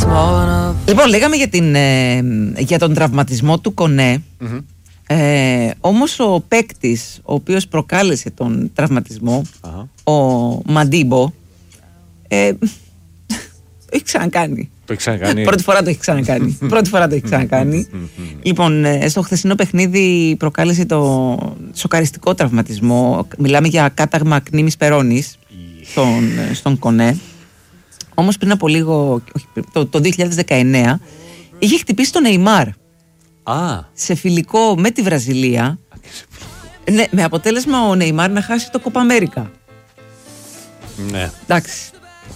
Λοιπόν, λέγαμε για τον τραυματισμό του Κονέ. Όμως ο παίκτης ο οποίος προκάλεσε τον τραυματισμό, ο Μαντίμπο, το έχει ξανακάνει. Πρώτη φορά το έχει ξανακάνει. Λοιπόν, στο χθεσινό παιχνίδι προκάλεσε το σοκαριστικό τραυματισμό. Μιλάμε για κάταγμα ακνήμης περώνης στον Κονέ. Όμως πριν από λίγο, το 2019, είχε χτυπήσει τον Νεϊμάρ σε φιλικό με τη Βραζιλία. Ναι, με αποτέλεσμα ο Νεϊμάρ να χάσει το Κόπα Αμέρικα. Ναι. Εντάξει.